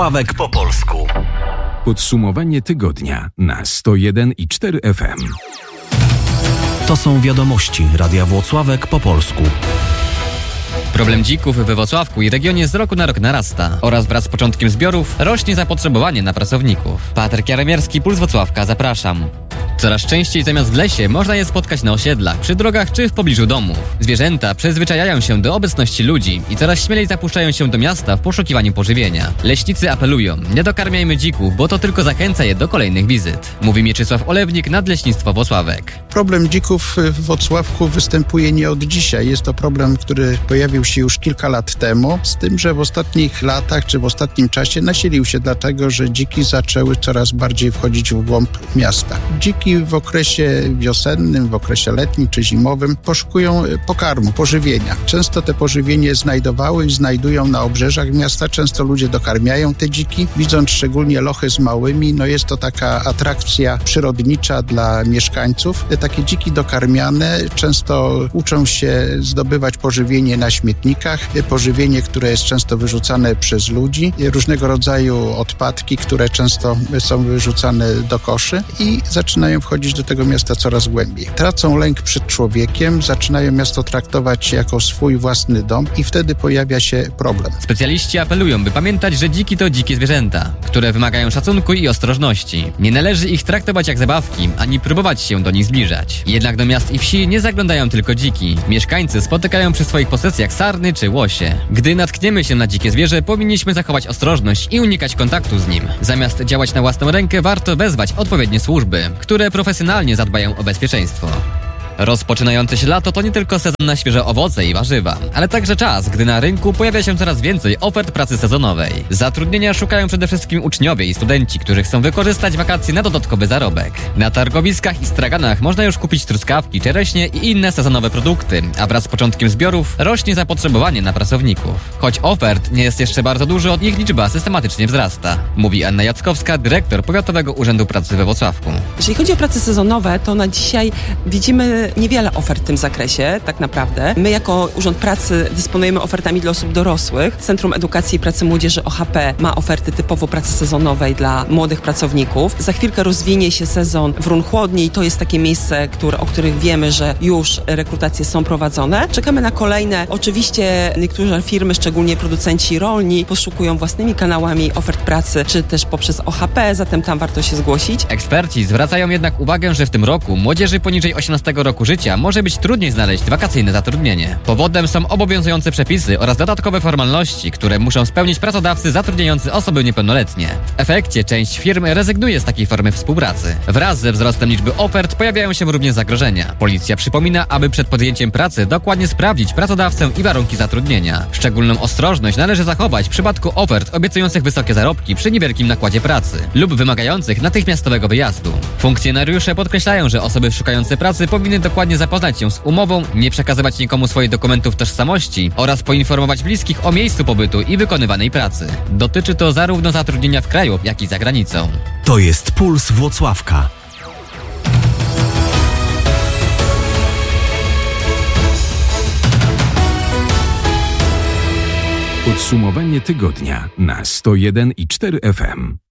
Włocławek po polsku. Podsumowanie tygodnia na 101,4 FM. To są wiadomości Radia Włocławek po polsku. Problem dzików we Włocławku i regionie z roku na rok narasta oraz wraz z początkiem zbiorów rośnie zapotrzebowanie na pracowników. Patryk Jaromierski, Puls Włocławka, zapraszam. Coraz częściej zamiast w lesie można je spotkać na osiedlach, przy drogach czy w pobliżu domów. Zwierzęta przyzwyczajają się do obecności ludzi i coraz śmielej zapuszczają się do miasta w poszukiwaniu pożywienia. Leśnicy apelują: nie dokarmiajmy dzików, bo to tylko zachęca je do kolejnych wizyt. Mówi Mieczysław Olewnik, Nadleśnictwo Włocławek. Problem dzików w Włocławku występuje nie od dzisiaj. Jest to problem, który pojawił się już kilka lat temu, z tym, że w ostatnich latach czy w ostatnim czasie nasilił się dlatego, że dziki zaczęły coraz bardziej wchodzić w głąb miasta. Dziki w okresie wiosennym, w okresie letnim czy zimowym poszukują pokarmu, pożywienia. Często te pożywienie znajdowały i znajdują na obrzeżach miasta. Często ludzie dokarmiają te dziki, widząc szczególnie lochy z małymi. Jest to taka atrakcja przyrodnicza dla mieszkańców. Takie dziki dokarmiane często uczą się zdobywać pożywienie na śmietnikach, pożywienie, które jest często wyrzucane przez ludzi, różnego rodzaju odpadki, które często są wyrzucane do koszy i zaczynają wchodzić do tego miasta coraz głębiej. Tracą lęk przed człowiekiem, zaczynają miasto traktować jako swój własny dom i wtedy pojawia się problem. Specjaliści apelują, by pamiętać, że dziki to dzikie zwierzęta, które wymagają szacunku i ostrożności. Nie należy ich traktować jak zabawki, ani próbować się do nich zbliżać. Jednak do miast i wsi nie zaglądają tylko dziki. Mieszkańcy spotykają przy swoich posesjach sarny czy łosie. Gdy natkniemy się na dzikie zwierzę, powinniśmy zachować ostrożność i unikać kontaktu z nim. Zamiast działać na własną rękę, warto wezwać odpowiednie służby, które profesjonalnie zadbają o bezpieczeństwo. Rozpoczynające się lato to nie tylko sezon na świeże owoce i warzywa, ale także czas, gdy na rynku pojawia się coraz więcej ofert pracy sezonowej. Zatrudnienia szukają przede wszystkim uczniowie i studenci, którzy chcą wykorzystać wakacje na dodatkowy zarobek. Na targowiskach i straganach można już kupić truskawki, czereśnie i inne sezonowe produkty, a wraz z początkiem zbiorów rośnie zapotrzebowanie na pracowników. Choć ofert nie jest jeszcze bardzo dużo, ich liczba systematycznie wzrasta, mówi Anna Jackowska, dyrektor Powiatowego Urzędu Pracy we Włocławku. Jeżeli chodzi o prace sezonowe, to na dzisiaj widzimy niewiele ofert w tym zakresie, tak naprawdę. My jako Urząd Pracy dysponujemy ofertami dla osób dorosłych. Centrum Edukacji i Pracy Młodzieży OHP ma oferty typowo pracy sezonowej dla młodych pracowników. Za chwilkę rozwinie się sezon wrón chłodni i to jest takie miejsce, o których wiemy, że już rekrutacje są prowadzone. Czekamy na kolejne. Oczywiście niektóre firmy, szczególnie producenci rolni, poszukują własnymi kanałami ofert pracy, czy też poprzez OHP, zatem tam warto się zgłosić. Eksperci zwracają jednak uwagę, że w tym roku młodzieży poniżej 18 roku życia może być trudniej znaleźć wakacyjne zatrudnienie. Powodem są obowiązujące przepisy oraz dodatkowe formalności, które muszą spełnić pracodawcy zatrudniający osoby niepełnoletnie. W efekcie część firm rezygnuje z takiej formy współpracy. Wraz ze wzrostem liczby ofert pojawiają się również zagrożenia. Policja przypomina, aby przed podjęciem pracy dokładnie sprawdzić pracodawcę i warunki zatrudnienia. Szczególną ostrożność należy zachować w przypadku ofert obiecujących wysokie zarobki przy niewielkim nakładzie pracy lub wymagających natychmiastowego wyjazdu. Funkcjonariusze podkreślają, że osoby szukające pracy powinny dokładnie zapoznać się z umową, nie przekazywać nikomu swoich dokumentów tożsamości oraz poinformować bliskich o miejscu pobytu i wykonywanej pracy. Dotyczy to zarówno zatrudnienia w kraju, jak i za granicą. To jest Puls Włocławka. Podsumowanie tygodnia na 101,4 FM.